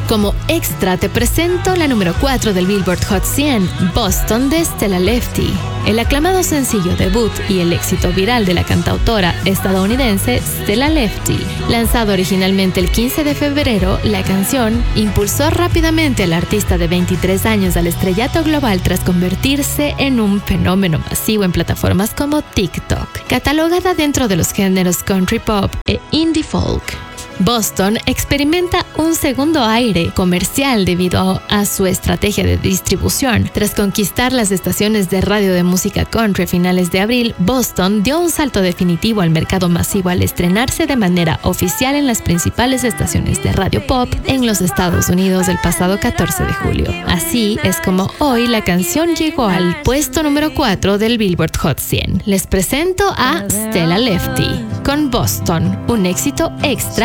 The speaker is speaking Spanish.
Como extra te presento la número 4 del Billboard Hot 100, Boston de Stella Lefty. El aclamado sencillo debut y el éxito viral de la cantautora estadounidense Stella Lefty. Lanzado originalmente el 15 de febrero, la canción impulsó rápidamente al artista de 23 años al estrellato global tras convertirse en un fenómeno masivo en plataformas como TikTok, catalogada dentro de los géneros country pop e indie folk. Boston experimenta un segundo aire comercial debido a su estrategia de distribución. Tras conquistar las estaciones de radio de música country a finales de abril, Boston dio un salto definitivo al mercado masivo al estrenarse de manera oficial en las principales estaciones de radio pop en los Estados Unidos el pasado 14 de julio. Así es como hoy la canción llegó al puesto número 4 del Billboard Hot 100. Les presento a Stella Lefty con Boston, un éxito extra